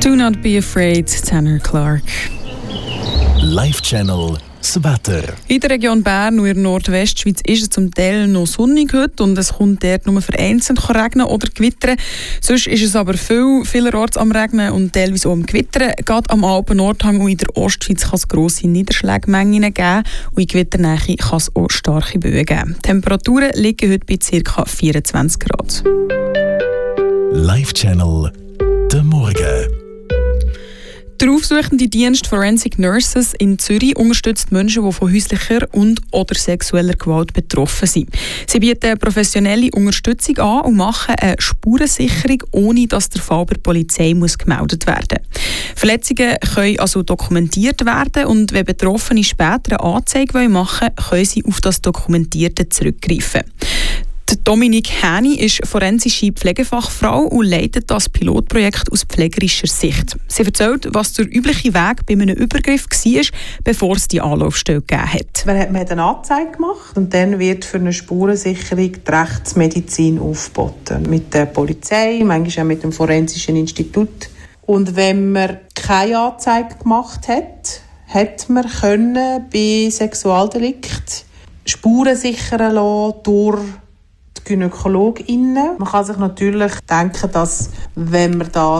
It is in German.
Do not be afraid, Tanner Clark. Live-Channel das Wetter. In der Region Bern und in der Nordwestschweiz ist es zum Teil noch sonnig heute und es kommt dort nur vereinzelt regnen oder gewittern. Sonst ist es aber vielerorts am Regnen und teilweise auch am Gewittern. Gerade am Alpen-Nordhang und in der Ostschweiz kann es grosse Niederschlagmengen geben und in Gewitternähe kann es auch starke Böen geben. Die Temperaturen liegen heute bei ca. 24 Grad. Live-Channel der Morgen. Der aufsuchende Dienst Forensic Nurses in Zürich unterstützt Menschen, die von häuslicher und/oder sexueller Gewalt betroffen sind. Sie bieten professionelle Unterstützung an und machen eine Spurensicherung, ohne dass der Fall bei der Polizei gemeldet werden muss. Verletzungen können also dokumentiert werden und wenn Betroffene später eine Anzeige machen wollen, können sie auf das Dokumentierte zurückgreifen. Dominik Häni ist forensische Pflegefachfrau und leitet das Pilotprojekt aus pflegerischer Sicht. Sie erzählt, was der übliche Weg bei einem Übergriff war, bevor es die Anlaufstelle gegeben hat. Man hat eine Anzeige gemacht und dann wird für eine Spurensicherung die Rechtsmedizin aufgeboten. Mit der Polizei, manchmal auch mit dem Forensischen Institut. Und wenn man keine Anzeige gemacht hat, hätte man bei Sexualdelikten Spuren sichern lassen durch GynäkologInnen. Man kann sich natürlich denken, dass wenn man da